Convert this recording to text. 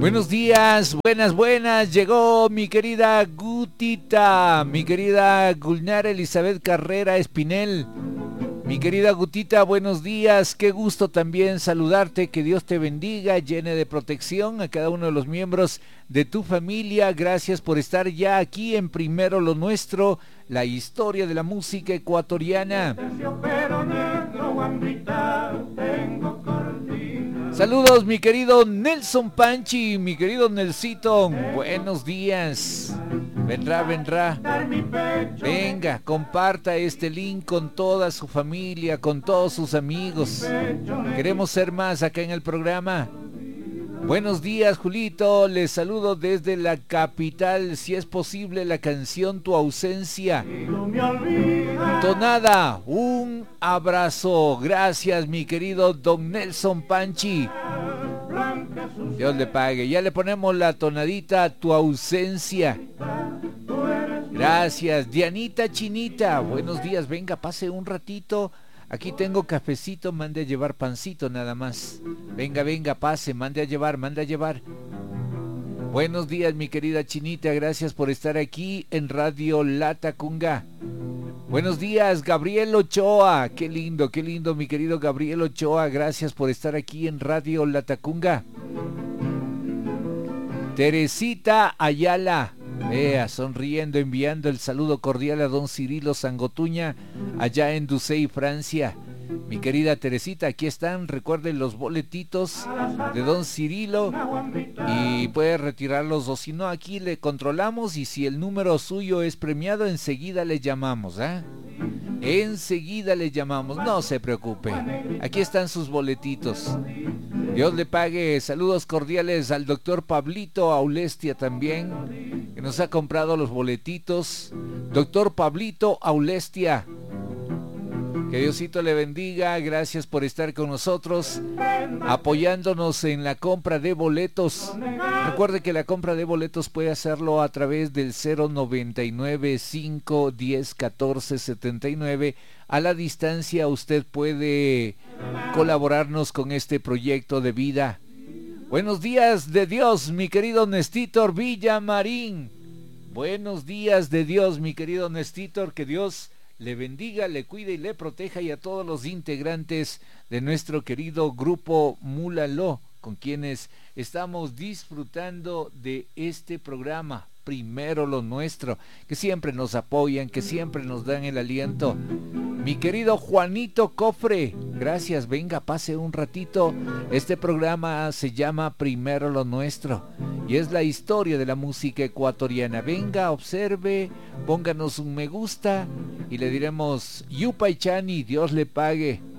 Buenos días, buenas, llegó mi querida Gutita, mi querida Gulnara Elizabeth Carrera Espinel. Mi querida Gutita, buenos días, qué gusto también saludarte, que Dios te bendiga, llene de protección a cada uno de los miembros de tu familia. Gracias por estar ya aquí en Primero lo Nuestro, la historia de la música ecuatoriana. Saludos, mi querido Nelson Panchi, mi querido Nelsito, buenos días. Vendrá. Venga, comparta este link con toda su familia, con todos sus amigos. Queremos ser más acá en el programa. Buenos días, Julito, les saludo desde la capital. Si es posible, la canción Tu Ausencia. Tonada, un abrazo. Gracias, mi querido don Nelson Panchi. Dios le pague. Ya le ponemos la tonadita Tu Ausencia. Gracias. Dianita Chinita, buenos días. Venga, pase un ratito. Aquí tengo cafecito, mande a llevar pancito nada más. Venga, pase, mande a llevar. Buenos días, mi querida Chinita, gracias por estar aquí en Radio Latacunga. Buenos días, Gabriel Ochoa, qué lindo, mi querido Gabriel Ochoa, gracias por estar aquí en Radio Latacunga. Teresita Ayala, vea, sonriendo, enviando el saludo cordial a don Cirilo Sangotuña, allá en Ducey, Francia. Mi querida Teresita, aquí están, recuerden los boletitos de don Cirilo y puede retirarlos, o si no, aquí le controlamos y si el número suyo es premiado, enseguida le llamamos, Enseguida le llamamos, no se preocupe, aquí están sus boletitos. Dios le pague. Saludos cordiales al doctor Pablito Aulestia también, que nos ha comprado los boletitos. Doctor Pablito Aulestia, que Diosito le bendiga. Gracias por estar con nosotros, apoyándonos en la compra de boletos. Recuerde que la compra de boletos puede hacerlo a través del 099-510-1479. A la distancia usted puede colaborarnos con este proyecto de vida. Buenos días de Dios, mi querido Nestítor Villamarín. Buenos días de Dios, mi querido Nestítor, que Dios le bendiga, le cuide y le proteja, y a todos los integrantes de nuestro querido grupo Múlalo, con quienes estamos disfrutando de este programa Primero lo Nuestro, que siempre nos apoyan, que siempre nos dan el aliento. Mi querido Juanito Cofre, gracias, venga, pase un ratito. Este programa se llama Primero lo Nuestro y es la historia de la música ecuatoriana. Venga, observe, pónganos un me gusta y le diremos Yupay Chani, Dios le pague.